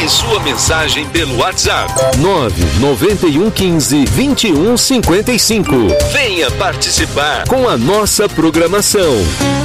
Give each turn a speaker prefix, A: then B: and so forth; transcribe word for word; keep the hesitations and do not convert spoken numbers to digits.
A: Envie sua mensagem pelo WhatsApp
B: nove nove um quinze, vinte e um cinquenta e cinco.
A: Venha participar
B: com a nossa programação.